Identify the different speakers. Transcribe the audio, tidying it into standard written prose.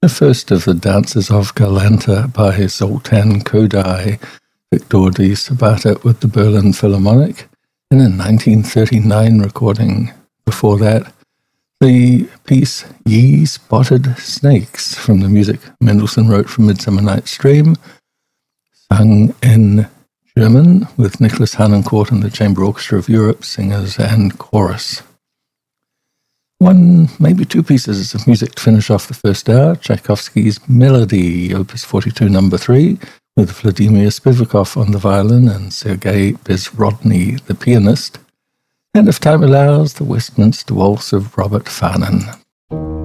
Speaker 1: the first of the Dances of Galanta by Zoltan Kodály, Victor di Sabata with the Berlin Philharmonic, in a 1939 recording. Before that, the piece Ye Spotted Snakes from the music Mendelssohn wrote for Midsummer Night's Dream, sung in German with Nicholas Harnoncourt and the Chamber Orchestra of Europe, singers and chorus. One, maybe two pieces of music to finish off the first hour. Tchaikovsky's Melody, Opus 42, number 3, with Vladimir Spivakov on the violin and Sergei Bezrodny, the pianist. And if time allows, the Westminster Waltz of Robert Farnon.